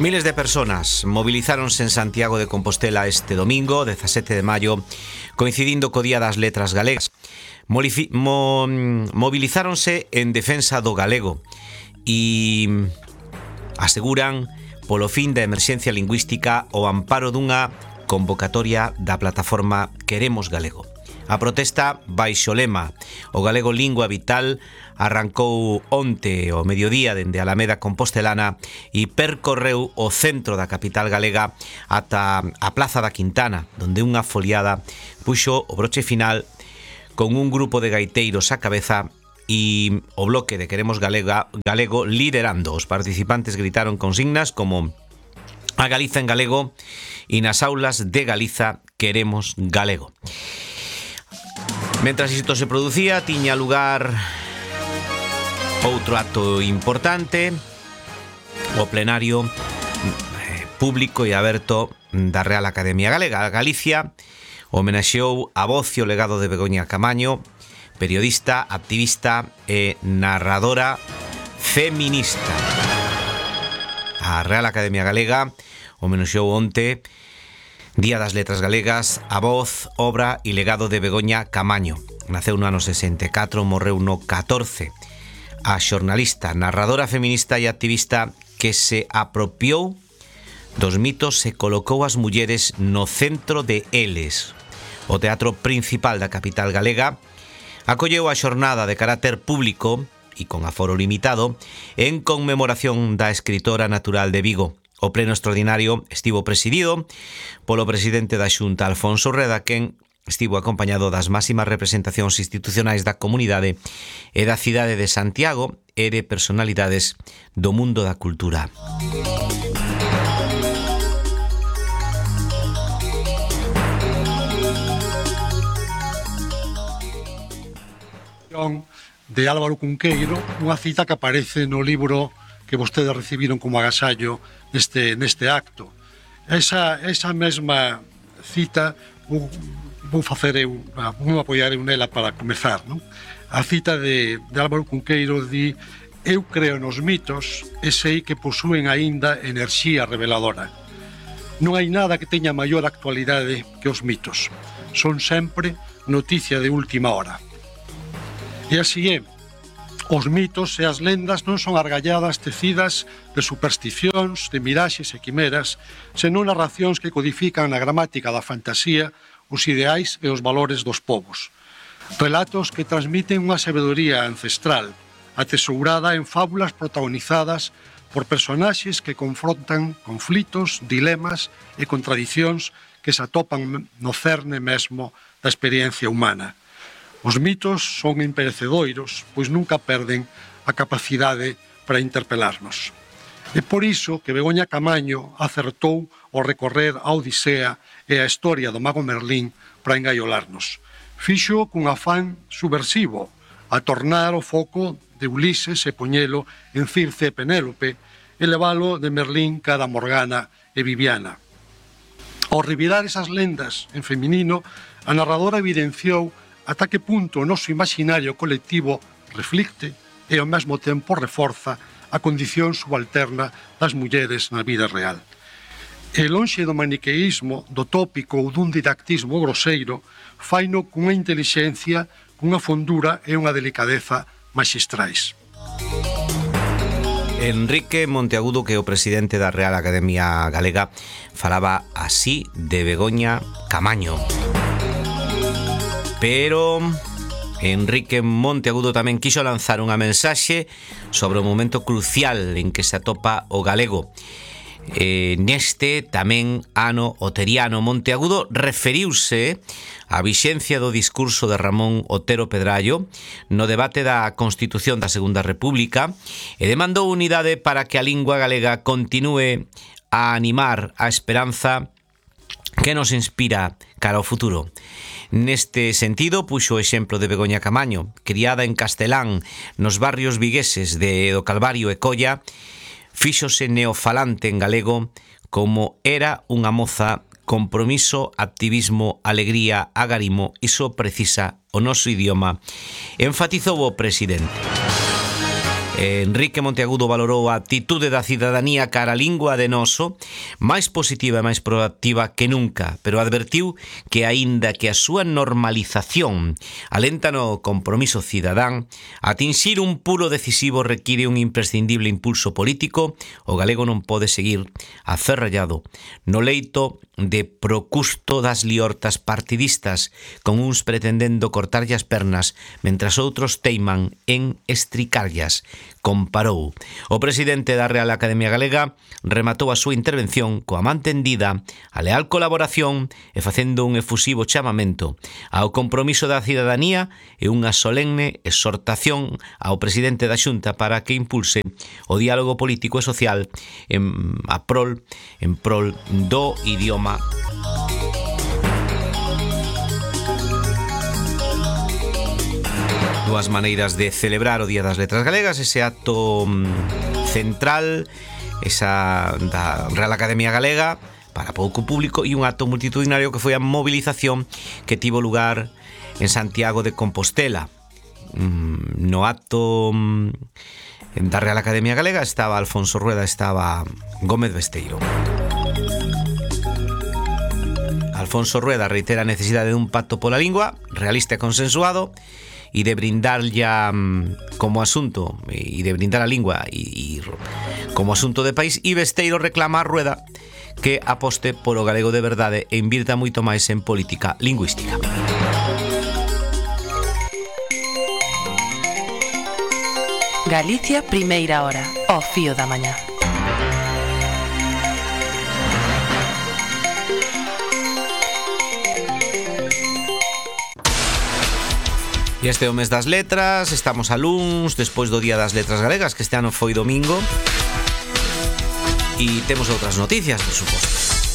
Miles de personas movilizáronse en Santiago de Compostela este domingo, 17 de maio, coincidindo co Día das Letras Galegas. Movilizáronse en defensa do galego e aseguran polo fin da emerxencia lingüística o amparo dunha convocatoria da plataforma Queremos Galego. A protesta baixo lema O galego lingua vital arrancou onte ao mediodía dende a Alameda Compostelana e percorreu o centro da capital galega ata a Plaza da Quintana, donde unha foliada puxo o broche final con un grupo de gaiteiros á cabeza e o bloque de Queremos Galego liderando. Os participantes gritaron consignas como A Galiza en galego e nas aulas de Galiza queremos galego. Mentras isto se producía, tiña lugar outro acto importante, o plenario público e aberto da Real Academia Galega. A Galicia homenaxeou a voz e o legado de Begoña Camaño, periodista, activista e narradora feminista. A Real Academia Galega homenaxeou onte, Día das Letras Galegas, a voz, obra e legado de Begoña Camaño. Naceu no ano 64, morreu no 14. A xornalista, narradora feminista e activista que se apropiou dos mitos e colocou as mulleres no centro de eles. O Teatro Principal da capital galega acolleu a xornada de carácter público e con aforo limitado en conmemoración da escritora natural de Vigo. O pleno extraordinario estivo presidido polo presidente da Xunta, Alfonso Reda, quen estivo acompañado das máximas representacións institucionais da comunidade e da cidade de Santiago e de personalidades do mundo da cultura. De Álvaro Cunqueiro, unha cita que aparece no libro que vostedes recibiron como agasallo neste acto. Esa mesma cita vou apoiar eu nela para comezar, non? A cita de Álvaro Cunqueiro di: eu creo nos mitos e sei que posúen aínda enerxía reveladora. Non hai nada que teña maior actualidade que os mitos. Son sempre noticia de última hora. E así é. Os mitos e as lendas non son argalladas tecidas de supersticións, de miraxes e quimeras, senón narracións que codifican na gramática da fantasía os ideais e os valores dos povos. Relatos que transmiten unha sabedoría ancestral, atesourada en fábulas protagonizadas por personaxes que confrontan conflitos, dilemas e contradicións que se atopan no cerne mesmo da experiencia humana. Os mitos son imperecedoiros, pois nunca perden a capacidade para interpelarnos. É por iso que Begoña Camaño acertou ao recorrer a Odisea e a historia do mago Merlín para engaiolarnos. Fixo cun afán subversivo, a tornar o foco de Ulises e poñelo en Circe e Penélope e leválo de Merlín cara a Morgana e Viviana. Ao revirar esas lendas en feminino, a narradora evidenciou ata que punto o noso imaginario colectivo reflicte e ao mesmo tempo reforza a condición subalterna das mulleres na vida real. E lonxe do maniqueísmo, do tópico ou dun didactismo groseiro, faino cunha intelixencia, cunha fondura e unha delicadeza maxistrais. Enrique Monteagudo, que é o presidente da Real Academia Galega, falaba así de Begoña Camaño. Pero Enrique Monteagudo tamén quixo lanzar unha mensaxe sobre o momento crucial en que se atopa o galego. Neste tamén ano oteriano, Monteagudo referiuse á vixencia do discurso de Ramón Otero Pedrallo no debate da Constitución da Segunda República e demandou unidade para que a lingua galega continúe a animar a esperanza que nos inspira cara ao futuro. Neste sentido, puxo o exemplo de Begoña Camaño, criada en Castelán, nos barrios vigueses de do Calvario e Colla, fíxose neofalante en galego como era unha moza, compromiso, activismo, alegría, agarimo, iso precisa o noso idioma, enfatizou o presidente. Enrique Monteagudo valorou a actitude da cidadanía cara a lingua de noso máis positiva e máis proactiva que nunca, pero advertiu que aínda que a súa normalización alenta no compromiso cidadán, atinxir un pulo decisivo require un imprescindible impulso político. O galego non pode seguir aferrallado no leito de procusto das liortas partidistas, con uns pretendendo cortarlle as pernas mentras outros teiman en estricarllas, comparou. O presidente da Real Academia Galega rematou a súa intervención coa mantendida a leal colaboración e facendo un efusivo chamamento ao compromiso da cidadanía e unha solemne exhortación ao presidente da Xunta para que impulse o diálogo político e social en prol do idioma. Dúas maneiras de celebrar o Día das Letras Galegas, ese acto central, esa da Real Academia Galega para pouco público, e un acto multitudinario que foi a movilización que tivo lugar en Santiago de Compostela. No acto da Real Academia Galega estaba Alfonso Rueda, estaba Gómez Besteiro. Alfonso Rueda reitera a necesidade dun pacto pola lingua realista e consensuado e de brindar ya como asunto, e de brindar a lingua e como asunto de país, e Besteiro reclama a Rueda que aposte polo galego de verdade e invirta moito máis en política lingüística. Galicia, primeira hora, ao fío da mañá. E este é o mes das letras, estamos a luns, despois do Día das Letras Galegas, que este ano foi domingo, e temos outras noticias, por suposto.